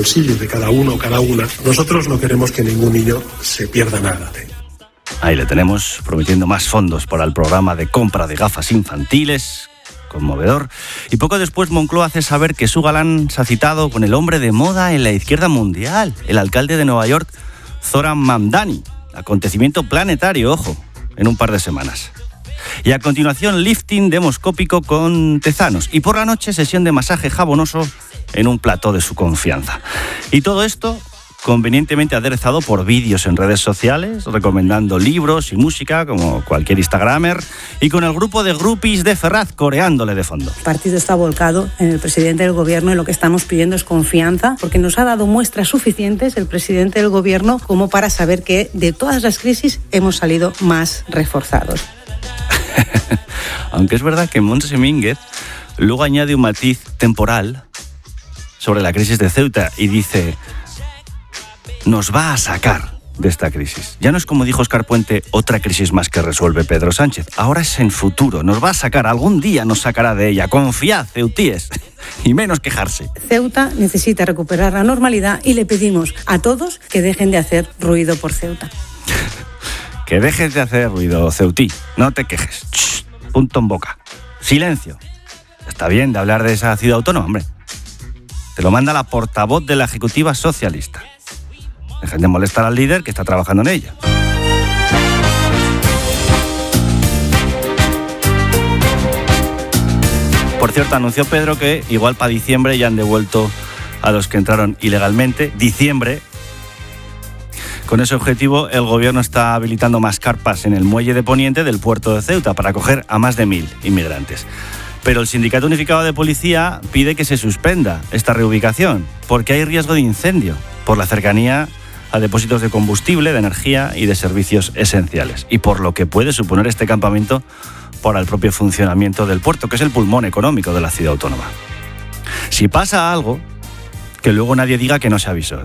bolsillo de cada uno o cada una. Nosotros no queremos que ningún niño se pierda nada. Ahí le tenemos, prometiendo más fondos para el programa de compra de gafas infantiles. Conmovedor. Y poco después Moncloa hace saber que su galán se ha citado con el hombre de moda en la izquierda mundial, el alcalde de Nueva York, Zoran Mamdani. Acontecimiento planetario, ojo, en un par de semanas. Y a continuación, lifting demoscópico con Tezanos. Y por la noche, sesión de masaje jabonoso en un plató de su confianza. Y todo esto convenientemente aderezado por vídeos en redes sociales, recomendando libros y música, como cualquier instagramer, y con el grupo de groupies de Ferraz coreándole de fondo. El partido está volcado en el presidente del gobierno y lo que estamos pidiendo es confianza, porque nos ha dado muestras suficientes el presidente del gobierno como para saber que de todas las crisis hemos salido más reforzados. Aunque es verdad que Montse Mínguez luego añade un matiz temporal sobre la crisis de Ceuta y dice: nos va a sacar de esta crisis. Ya no es, como dijo Óscar Puente, otra crisis más que resuelve Pedro Sánchez. Ahora es en futuro. Nos va a sacar. Algún día nos sacará de ella. Confiad, ceutíes. Y menos quejarse. Ceuta necesita recuperar la normalidad y le pedimos a todos que dejen de hacer ruido por Ceuta. Que dejes de hacer ruido, ceutí. No te quejes. Shh, punto en boca. Silencio. Está bien de hablar de esa ciudad autónoma, hombre. Te lo manda la portavoz de la Ejecutiva Socialista. Dejen de molestar al líder que está trabajando en ella. Por cierto, anunció Pedro que igual para diciembre ya han devuelto a los que entraron ilegalmente. Diciembre. Con ese objetivo, el gobierno está habilitando más carpas en el muelle de Poniente del puerto de Ceuta para acoger a más de 1.000 inmigrantes. Pero el Sindicato Unificado de Policía pide que se suspenda esta reubicación porque hay riesgo de incendio por la cercanía a depósitos de combustible, de energía y de servicios esenciales, y por lo que puede suponer este campamento para el propio funcionamiento del puerto, que es el pulmón económico de la ciudad autónoma. Si pasa algo, que luego nadie diga que no se avisó,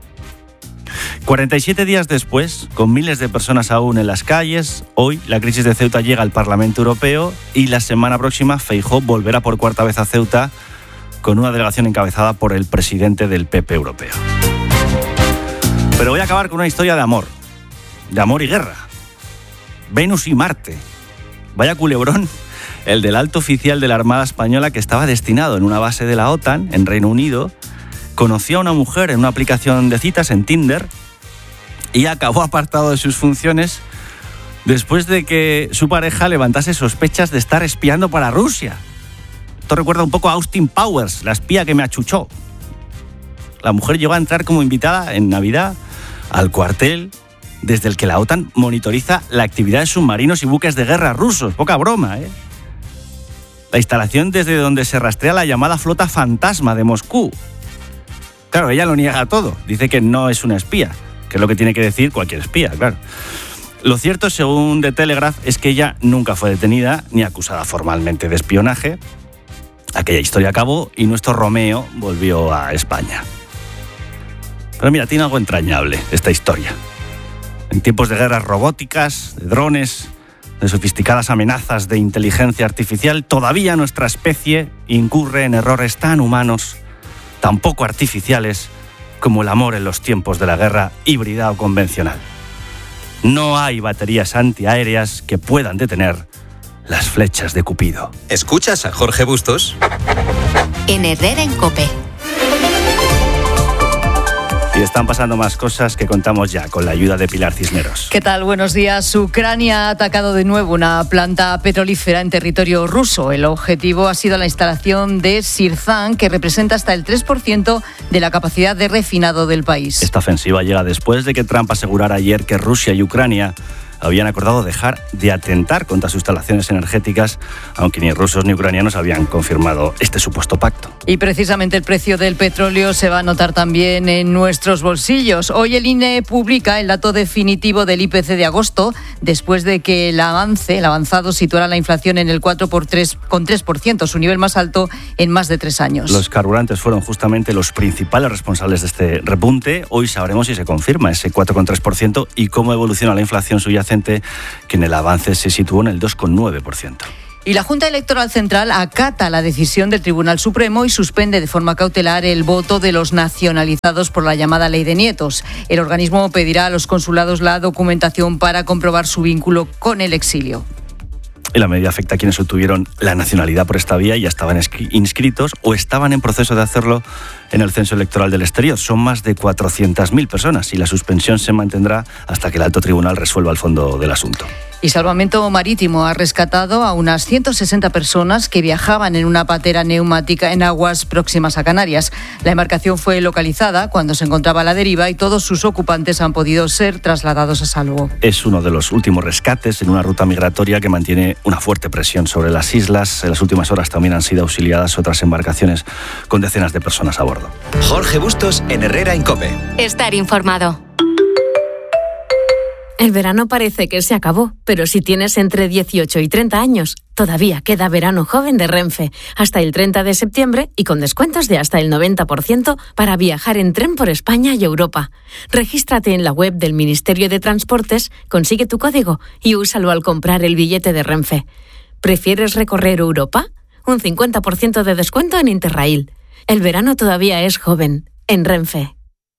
47 días después, con miles de personas aún en las calles, hoy la crisis de Ceuta llega al Parlamento Europeo y la semana próxima Feijóo volverá por cuarta vez a Ceuta con una delegación encabezada por el presidente del PP europeo. Pero voy a acabar con una historia de amor y guerra. Venus y Marte. Vaya culebrón el del alto oficial de la Armada Española que estaba destinado en una base de la OTAN en Reino Unido. Conoció a una mujer en una aplicación de citas en Tinder y acabó apartado de sus funciones después de que su pareja levantase sospechas de estar espiando para Rusia. Esto recuerda un poco a Austin Powers, la espía que me achuchó. La mujer llegó a entrar como invitada en Navidad al cuartel desde el que la OTAN monitoriza la actividad de submarinos y buques de guerra rusos. Poca broma, La instalación desde donde se rastrea la llamada flota fantasma de Moscú. Claro, ella lo niega todo. Dice que no es una espía, que es lo que tiene que decir cualquier espía, claro. Lo cierto, según The Telegraph, es que ella nunca fue detenida ni acusada formalmente de espionaje. Aquella historia acabó y nuestro Romeo volvió a España. Pero mira, tiene algo entrañable esta historia. En tiempos de guerras robóticas, de drones, de sofisticadas amenazas de inteligencia artificial, todavía nuestra especie incurre en errores tan humanos, tan poco artificiales, como el amor en los tiempos de la guerra híbrida o convencional. No hay baterías antiaéreas que puedan detener las flechas de Cupido. ¿Escuchas a Jorge Bustos? En Herrera en COPE. Y están pasando más cosas que contamos ya con la ayuda de Pilar Cisneros. ¿Qué tal? Buenos días. Ucrania ha atacado de nuevo una planta petrolífera en territorio ruso. El objetivo ha sido la instalación de Sirzan, que representa hasta el 3% de la capacidad de refinado del país. Esta ofensiva llega después de que Trump asegurara ayer que Rusia y Ucrania habían acordado dejar de atentar contra sus instalaciones energéticas, aunque ni rusos ni ucranianos habían confirmado este supuesto pacto. Y precisamente el precio del petróleo se va a notar también en nuestros bolsillos. Hoy el INE publica el dato definitivo del IPC de agosto, después de que el avanzado situara la inflación en el 4,3%, su nivel más alto en más de 3 años. Los carburantes fueron justamente los principales responsables de este repunte. Hoy sabremos si se confirma ese 4,3% y cómo evoluciona la inflación subyacente, que en el avance se situó en el 2,9%. Y la Junta Electoral Central acata la decisión del Tribunal Supremo y suspende de forma cautelar el voto de los nacionalizados por la llamada Ley de Nietos. El organismo pedirá a los consulados la documentación para comprobar su vínculo con el exilio. Y la medida afecta a quienes obtuvieron la nacionalidad por esta vía y ya estaban inscritos o estaban en proceso de hacerlo en el censo electoral del exterior. Son más de 400.000 personas y la suspensión se mantendrá hasta que el alto tribunal resuelva el fondo del asunto. Y Salvamento Marítimo ha rescatado a unas 160 personas que viajaban en una patera neumática en aguas próximas a Canarias. La embarcación fue localizada cuando se encontraba a la deriva y todos sus ocupantes han podido ser trasladados a salvo. Es uno de los últimos rescates en una ruta migratoria que mantiene una fuerte presión sobre las islas. En las últimas horas también han sido auxiliadas otras embarcaciones con decenas de personas a bordo. Jorge Bustos en Herrera en COPE. Estar informado. El verano parece que se acabó, pero si tienes entre 18 y 30 años, todavía queda verano joven de Renfe, hasta el 30 de septiembre y con descuentos de hasta el 90% para viajar en tren por España y Europa. Regístrate en la web del Ministerio de Transportes, consigue tu código y úsalo al comprar el billete de Renfe. ¿Prefieres recorrer Europa? Un 50% de descuento en Interrail. El verano todavía es joven, en Renfe.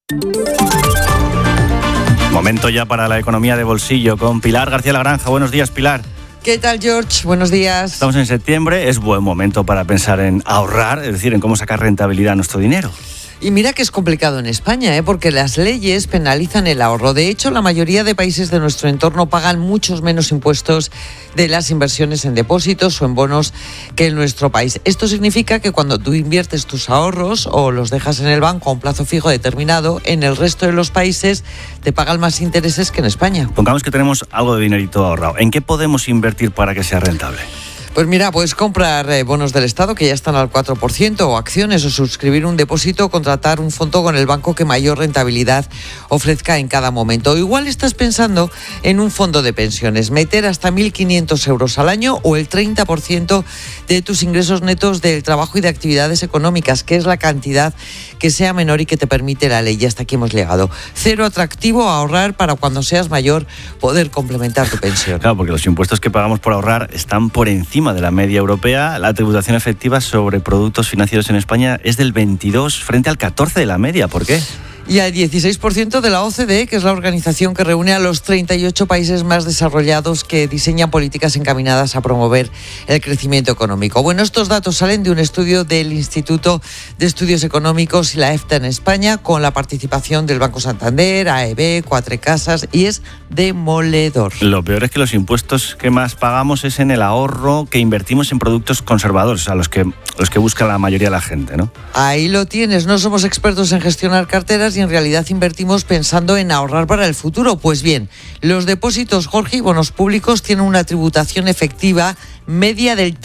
Momento ya para la economía de bolsillo con Pilar García Lagranja. Buenos días, Pilar. ¿Qué tal, George? Buenos días. Estamos en septiembre, es buen momento para pensar en ahorrar, es decir, en cómo sacar rentabilidad a nuestro dinero. Y mira que es complicado en España, porque las leyes penalizan el ahorro. De hecho, la mayoría de países de nuestro entorno pagan muchos menos impuestos de las inversiones en depósitos o en bonos que en nuestro país. Esto significa que cuando tú inviertes tus ahorros o los dejas en el banco a un plazo fijo determinado, en el resto de los países te pagan más intereses que en España. Pongamos que tenemos algo de dinerito ahorrado. ¿En qué podemos invertir para que sea rentable? Pues mira, puedes comprar bonos del Estado que ya están al 4% o acciones o suscribir un depósito o contratar un fondo con el banco que mayor rentabilidad ofrezca en cada momento. O igual estás pensando en un fondo de pensiones, meter hasta 1.500 euros al año o el 30% de tus ingresos netos del trabajo y de actividades económicas, que es la cantidad que sea menor y que te permite la ley. Y hasta aquí hemos llegado. Cero atractivo a ahorrar para cuando seas mayor poder complementar tu pensión. Claro, porque los impuestos que pagamos por ahorrar están por encima de la media europea. La tributación efectiva sobre productos financieros en España es del 22 frente al 14 de la media. ¿Por qué? Y al 16% de la OCDE, que es la organización que reúne a los 38 países más desarrollados que diseñan políticas encaminadas a promover el crecimiento económico. Bueno, estos datos salen de un estudio del Instituto de Estudios Económicos y la EFTA en España, con la participación del Banco Santander, AEB, Cuatro Casas, y es demoledor. Lo peor es que los impuestos que más pagamos es en el ahorro que invertimos en productos conservadores, a los que busca la mayoría de la gente, ¿no? Ahí lo tienes. No somos expertos en gestionar carteras y en realidad invertimos pensando en ahorrar para el futuro. Pues bien, los depósitos, Jorge, y bonos públicos tienen una tributación efectiva media del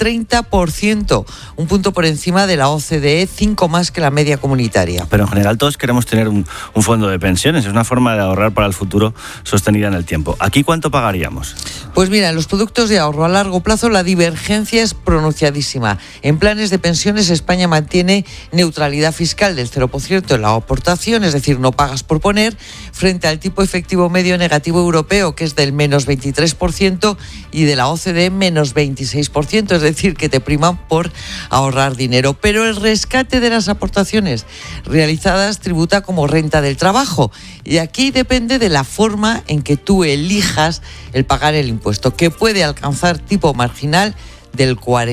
30%, un punto por encima de la OCDE, 5 más que la media comunitaria. Pero en general todos queremos tener un fondo de pensiones, es una forma de ahorrar para el futuro sostenida en el tiempo. ¿Aquí cuánto pagaríamos? Pues mira, en los productos de ahorro a largo plazo la divergencia es pronunciadísima. En planes de pensiones España mantiene neutralidad fiscal del 0% en la aportación, es decir, no pagas por poner, frente al tipo efectivo medio negativo europeo, que es del menos 23%, y de la OCDE menos 26%, es decir, que te priman por ahorrar dinero. Pero el rescate de las aportaciones realizadas tributa como renta del trabajo, y aquí depende de la forma en que tú elijas el pagar el impuesto, que puede alcanzar tipo marginal del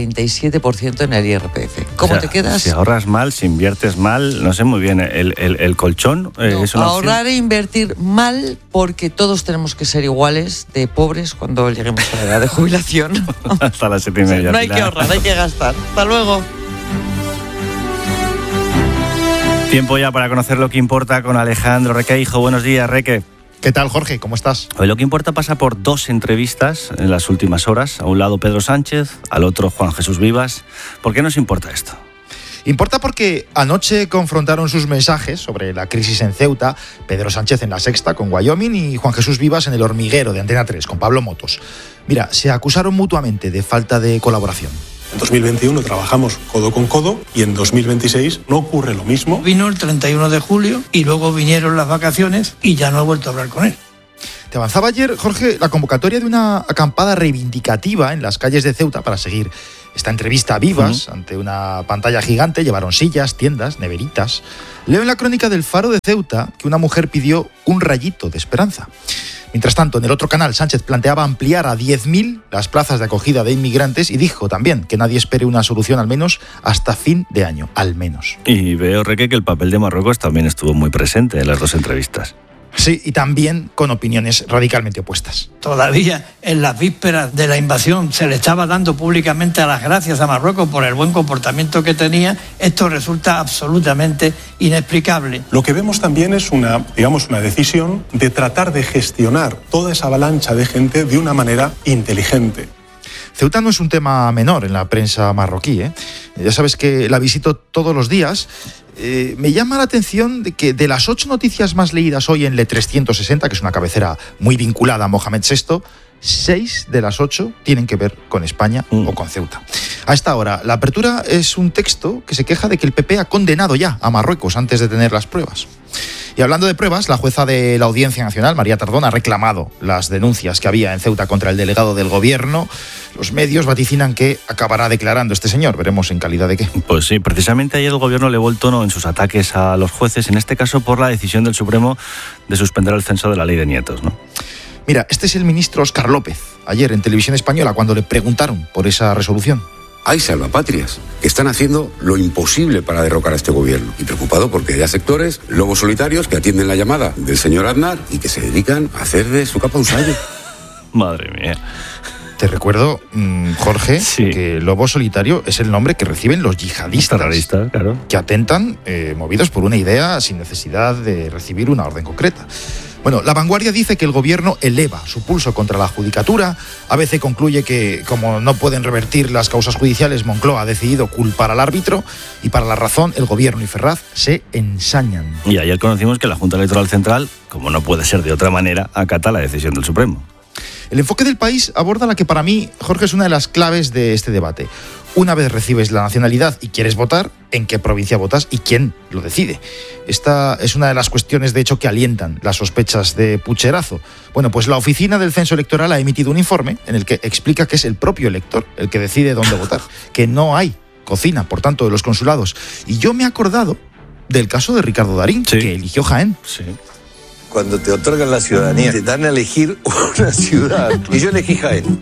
47% en el IRPF. ¿Cómo te quedas? Si ahorras mal, si inviertes mal, no sé muy bien, el colchón es una ahorrar opción. e invertir mal, porque todos tenemos que ser iguales de pobres cuando lleguemos a la edad de jubilación. Hasta las 7:30. No hay que ahorrar, hay que gastar. Hasta luego. Tiempo ya para conocer lo que importa con Alejandro Requeijo. Buenos días, Reque. ¿Qué tal, Jorge? ¿Cómo estás? Hoy lo que importa pasa por 2 entrevistas en las últimas horas. A un lado Pedro Sánchez, al otro Juan Jesús Vivas. ¿Por qué nos importa esto? Importa porque anoche confrontaron sus mensajes sobre la crisis en Ceuta, Pedro Sánchez en La Sexta con Wyoming y Juan Jesús Vivas en El Hormiguero de Antena 3 con Pablo Motos. Mira, se acusaron mutuamente de falta de colaboración. En 2021 trabajamos codo con codo y en 2026 no ocurre lo mismo. Vino el 31 de julio y luego vinieron las vacaciones y ya no he vuelto a hablar con él. que avanzaba ayer, Jorge, la convocatoria de una acampada reivindicativa en las calles de Ceuta para seguir esta entrevista vivas ante una pantalla gigante. Llevaron sillas, tiendas, neveritas. Leo en la crónica del Faro de Ceuta que una mujer pidió un rayito de esperanza. Mientras tanto, en el otro canal, Sánchez planteaba ampliar a 10.000 las plazas de acogida de inmigrantes y dijo también que nadie espere una solución al menos hasta fin de año, al menos. Y veo, Reque, que el papel de Marruecos también estuvo muy presente en las dos entrevistas. Sí, y también con opiniones radicalmente opuestas. Todavía en las vísperas de la invasión se le estaba dando públicamente las gracias a Marruecos por el buen comportamiento que tenía. Esto resulta absolutamente inexplicable. Lo que vemos también es una decisión de tratar de gestionar toda esa avalancha de gente de una manera inteligente. Ceuta no es un tema menor en la prensa marroquí, ¿eh? Ya sabes que la visito todos los días. Me llama la atención de que de las 8 noticias más leídas hoy en Le 360, que es una cabecera muy vinculada a Mohamed VI, 6 de las 8 tienen que ver con España o con Ceuta. A esta hora, la apertura es un texto que se queja de que el PP ha condenado ya a Marruecos antes de tener las pruebas. Y hablando de pruebas, la jueza de la Audiencia Nacional, María Tardón, ha reclamado las denuncias que había en Ceuta contra el delegado del gobierno. Los medios vaticinan que acabará declarando este señor. Veremos en calidad de qué. Pues sí, precisamente ayer el gobierno elevó el tono en sus ataques a los jueces, en este caso por la decisión del Supremo de suspender el censo de la ley de nietos, ¿no? Mira, este es el ministro Óscar López, ayer en Televisión Española, cuando le preguntaron por esa resolución. Hay salvapatrias que están haciendo lo imposible para derrocar a este gobierno. Y preocupado porque haya sectores, lobos solitarios, que atienden la llamada del señor Aznar y que se dedican a hacer de su capa un sallo. Madre mía. Te recuerdo, Jorge, que lobo solitario es el nombre que reciben los yihadistas. Terroristas, claro. Que atentan movidos por una idea sin necesidad de recibir una orden concreta. Bueno, La Vanguardia dice que el gobierno eleva su pulso contra la judicatura. ABC concluye que, como no pueden revertir las causas judiciales, Moncloa ha decidido culpar al árbitro. Y para La Razón, el gobierno y Ferraz se ensañan. Y ayer conocimos que la Junta Electoral Central, como no puede ser de otra manera, acata la decisión del Supremo. El enfoque del País aborda la que para mí, Jorge, es una de las claves de este debate. Una vez recibes la nacionalidad y quieres votar, ¿en qué provincia votas y quién lo decide? Esta es una de las cuestiones, de hecho, que alientan las sospechas de pucherazo. Bueno, pues la Oficina del Censo Electoral ha emitido un informe en el que explica que es el propio elector el que decide dónde votar, que no hay cocina, por tanto, de los consulados. Y yo me he acordado del caso de Ricardo Darín, que eligió Jaén. Sí. Cuando te otorgan la ciudadanía, te dan a elegir una ciudad. Y yo elegí Jaén.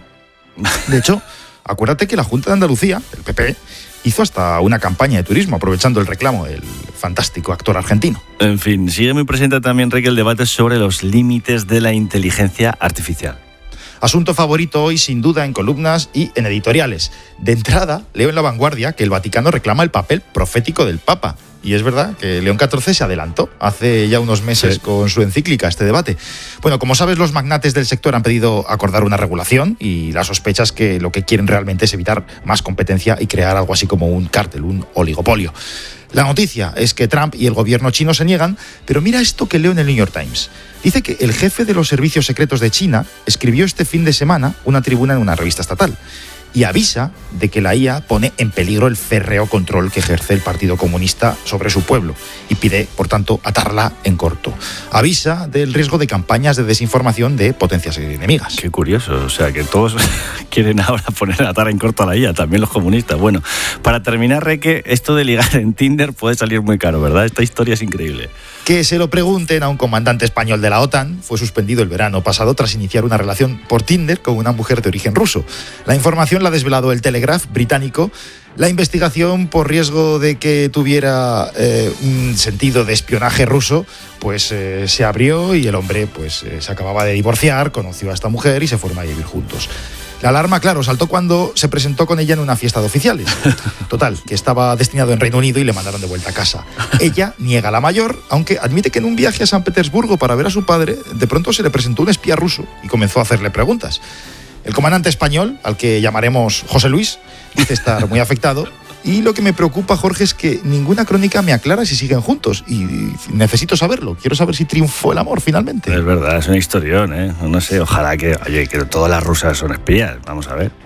De hecho, acuérdate que la Junta de Andalucía, el PP, hizo hasta una campaña de turismo aprovechando el reclamo del fantástico actor argentino. En fin, sigue muy presente también, Rick, el debate sobre los límites de la inteligencia artificial. Asunto favorito hoy, sin duda, en columnas y en editoriales. De entrada, leo en La Vanguardia que el Vaticano reclama el papel profético del Papa. Y es verdad que León XIV se adelantó hace ya unos meses con su encíclica a este debate. Bueno, como sabes, los magnates del sector han pedido acordar una regulación y la sospecha es que lo que quieren realmente es evitar más competencia y crear algo así como un cártel, un oligopolio. La noticia es que Trump y el gobierno chino se niegan, pero mira esto que leo en el New York Times. Dice que el jefe de los servicios secretos de China escribió este fin de semana una tribuna en una revista estatal y avisa de que la IA pone en peligro el férreo control que ejerce el Partido Comunista sobre su pueblo y pide, por tanto, atarla en corto. Avisa del riesgo de campañas de desinformación de potencias enemigas. Qué curioso, o sea, que todos quieren ahora poner a atar en corto a la IA, también los comunistas. Bueno, para terminar, Reque, esto de ligar en Tinder puede salir muy caro, ¿verdad? Esta historia es increíble. Que se lo pregunten a un comandante español de la OTAN. Fue suspendido el verano pasado tras iniciar una relación por Tinder con una mujer de origen ruso. La información la ha desvelado el Telegraph británico. La investigación, por riesgo de que tuviera un sentido de espionaje ruso, pues se abrió y el hombre se acababa de divorciar, conoció a esta mujer y se fueron a vivir juntos. La alarma, claro, saltó cuando se presentó con ella en una fiesta de oficiales. Total, que estaba destinado en Reino Unido y le mandaron de vuelta a casa. Ella niega la mayor, aunque admite que en un viaje a San Petersburgo para ver a su padre, de pronto se le presentó un espía ruso y comenzó a hacerle preguntas. El comandante español, al que llamaremos José Luis, dice estar muy afectado. Y lo que me preocupa, Jorge, es que ninguna crónica me aclara si siguen juntos. Y necesito saberlo. Quiero saber si triunfó el amor finalmente. Es verdad, es una historión, ¿eh? No sé, ojalá que... Oye, que todas las rusas son espías. Vamos a ver.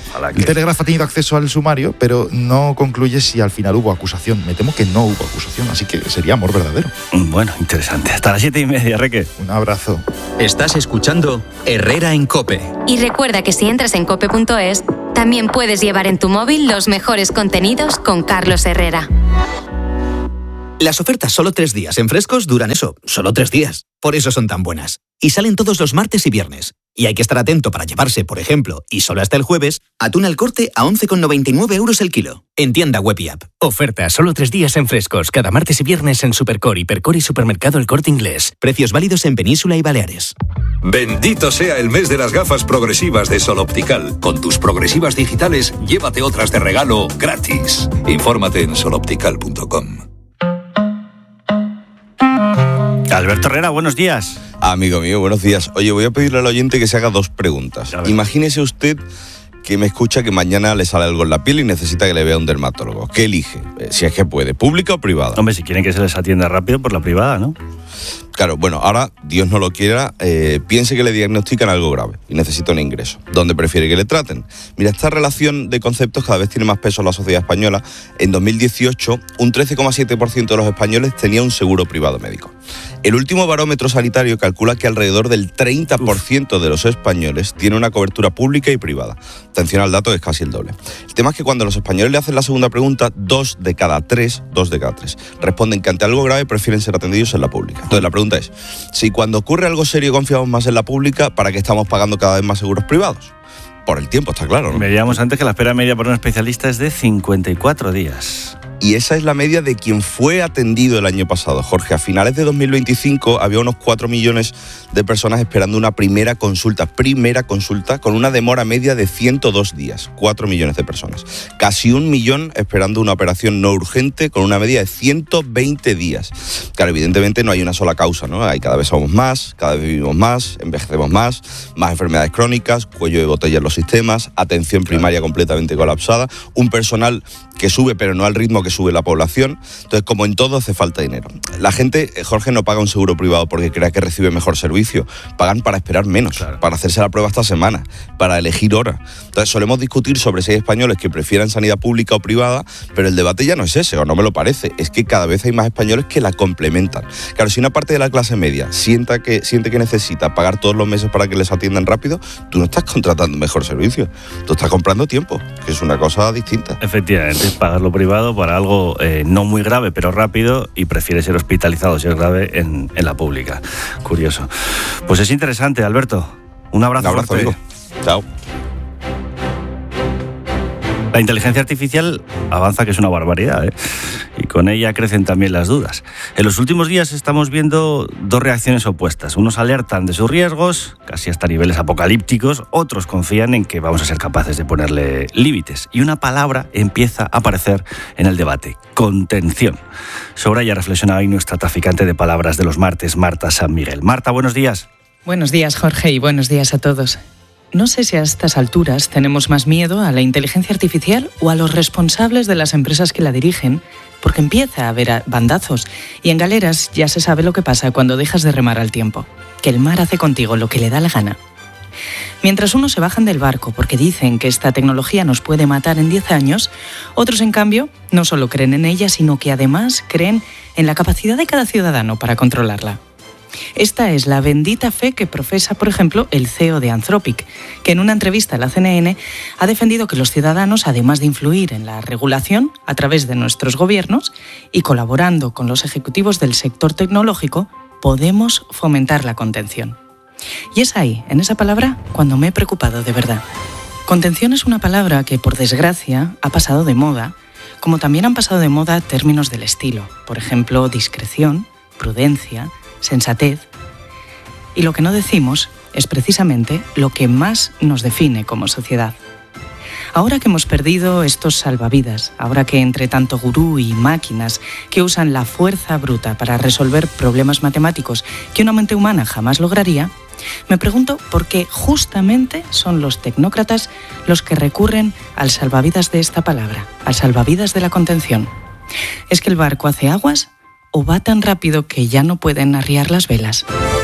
El Telegraph ha tenido acceso al sumario, pero no concluye si al final hubo acusación. Me temo que no hubo acusación, así que sería amor verdadero. Bueno, interesante. Hasta las 7:30, Reque. Un abrazo. Estás escuchando Herrera en COPE. Y recuerda que si entras en cope.es, también puedes llevar en tu móvil los mejores contenidos con Carlos Herrera. Las ofertas solo 3 días en Frescos duran eso, solo 3 días. Por eso son tan buenas. Y salen todos los martes y viernes. Y hay que estar atento para llevarse, por ejemplo, y solo hasta el jueves, atún al corte a 11,99 € el kilo. En tienda web y app. Oferta solo 3 días en Frescos, cada martes y viernes en Supercore, Hipercore y Supermercado El Corte Inglés. Precios válidos en Península y Baleares. Bendito sea el mes de las gafas progresivas de Sol Optical. Con tus progresivas digitales, llévate otras de regalo gratis. Infórmate en soloptical.com. Alberto Herrera, buenos días. Amigo mío, buenos días. Oye, voy a pedirle al oyente que se haga 2 preguntas. Imagínese usted que me escucha que mañana le sale algo en la piel y necesita que le vea un dermatólogo. ¿Qué elige? Si es que puede, ¿pública o privada? Hombre, si quieren que se les atienda rápido, por la privada, ¿no? Claro, bueno, ahora, Dios no lo quiera, piense que le diagnostican algo grave y necesita un ingreso. ¿Dónde prefiere que le traten? Mira, esta relación de conceptos cada vez tiene más peso en la sociedad española. En 2018, un 13,7% de los españoles tenía un seguro privado médico. El último barómetro sanitario calcula que alrededor del 30% de los españoles tiene una cobertura pública y privada. Atención al dato, es casi el doble. El tema es que cuando los españoles le hacen la segunda pregunta, 2 de cada 3 responden que ante algo grave prefieren ser atendidos en la pública. Entonces la pregunta es, si cuando ocurre algo serio confiamos más en la pública, ¿para qué estamos pagando cada vez más seguros privados? Por el tiempo, está claro, ¿no? Veíamos antes que la espera media por un especialista es de 54 días. Y esa es la media de quien fue atendido el año pasado, Jorge. A finales de 2025 había unos 4 millones de personas esperando una primera consulta con una demora media de 102 días. 4 millones de personas. Casi 1 millón esperando una operación no urgente con una media de 120 días. Claro, evidentemente no hay una sola causa, ¿no? Cada vez somos más, cada vez vivimos más, envejecemos más enfermedades crónicas, cuello de botella en los sistemas, atención primaria completamente colapsada, un personal que sube pero no al ritmo que sube la población. Entonces, como en todo, hace falta dinero. La gente, Jorge, no paga un seguro privado porque crea que recibe mejor servicio. Pagan para esperar menos, para hacerse la prueba esta semana, para elegir hora. Entonces, solemos discutir sobre si hay españoles que prefieran sanidad pública o privada, pero el debate ya no es ese, o no me lo parece. Es que cada vez hay más españoles que la complementan. Claro, si una parte de la clase media siente que necesita pagar todos los meses para que les atiendan rápido, tú no estás contratando mejor servicio. Tú estás comprando tiempo, que es una cosa distinta. Efectivamente, pagar lo privado para algo no muy grave, pero rápido, y prefiere ser hospitalizado si es grave en la pública. Curioso. Pues es interesante, Alberto. Un abrazo fuerte. Amigo. Chao. La inteligencia artificial avanza, que es una barbaridad, ¿eh? Y con ella crecen también las dudas. En los últimos días estamos viendo 2 reacciones opuestas. Unos alertan de sus riesgos, casi hasta niveles apocalípticos. Otros confían en que vamos a ser capaces de ponerle límites. Y una palabra empieza a aparecer en el debate: contención. Sobre ella reflexiona hoy nuestra traficante de palabras de los martes, Marta San Miguel. Marta, buenos días. Buenos días, Jorge, y buenos días a todos. No sé si a estas alturas tenemos más miedo a la inteligencia artificial o a los responsables de las empresas que la dirigen, porque empieza a haber bandazos, y en Galeras ya se sabe lo que pasa cuando dejas de remar al tiempo, que el mar hace contigo lo que le da la gana. Mientras unos se bajan del barco porque dicen que esta tecnología nos puede matar en 10 años, otros, en cambio, no solo creen en ella, sino que además creen en la capacidad de cada ciudadano para controlarla. Esta es la bendita fe que profesa, por ejemplo, el CEO de Anthropic, que en una entrevista a la CNN ha defendido que los ciudadanos, además de influir en la regulación a través de nuestros gobiernos y colaborando con los ejecutivos del sector tecnológico, podemos fomentar la contención. Y es ahí, en esa palabra, cuando me he preocupado de verdad. Contención es una palabra que, por desgracia, ha pasado de moda, como también han pasado de moda términos del estilo, por ejemplo, discreción, prudencia, sensatez. Y lo que no decimos es precisamente lo que más nos define como sociedad. Ahora que hemos perdido estos salvavidas, ahora que entre tanto gurú y máquinas que usan la fuerza bruta para resolver problemas matemáticos que una mente humana jamás lograría, me pregunto por qué justamente son los tecnócratas los que recurren al salvavidas de esta palabra, al salvavidas de la contención. ¿Es que el barco hace aguas o va tan rápido que ya no pueden arriar las velas?